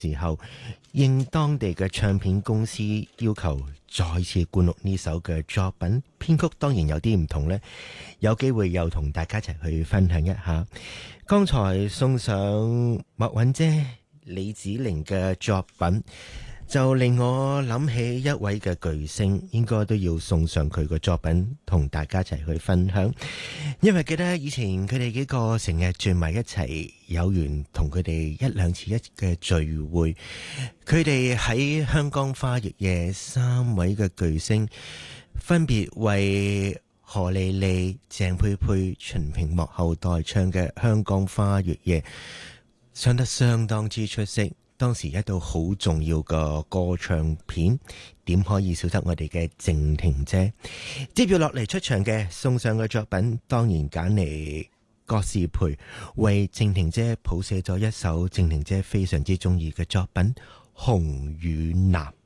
時候，應當地嘅唱片公司要求再次灌錄呢首嘅作品，編曲當然有啲唔同呢，有機會又同大家一齊去分享一下。剛才送上麥韻姐李子玲嘅作品，就令我諗起一位嘅巨星，應該都要送上佢嘅作品同大家一齊去分享。因為記得以前佢哋幾個成日聚埋一齊，有緣同佢哋一兩次嘅聚會，佢哋喺香港花月夜三位嘅巨星，分別為何莉莉、鄭佩佩、秦屏幕後代唱嘅《香港花月夜》，唱得相當之出色。當時一道好重要嘅歌唱片，點可以少得我哋嘅靜婷姐？接住落嚟出場嘅送上嘅作品，當然揀嚟郭士培為靜婷姐譜寫咗一首靜婷姐非常之中意嘅作品《紅與藍》。